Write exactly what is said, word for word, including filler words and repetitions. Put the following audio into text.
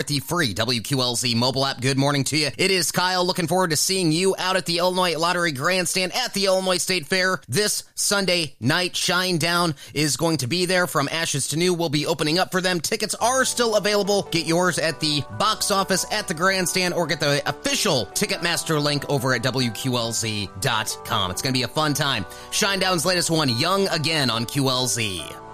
the free W Q L Z mobile app. Good morning to you. It is Kyle. Looking forward to seeing you out at the Illinois Lottery Grandstand at the Illinois State Fair this Sunday night. Shinedown is going to be there. From Ashes to New will be opening up for them. Tickets are still available. Get yours at the box office at the grandstand or get the official Ticketmaster link over at W Q L Z dot com. It's going to be a fun time. Shinedown's latest one, Young Again, on Q L Z.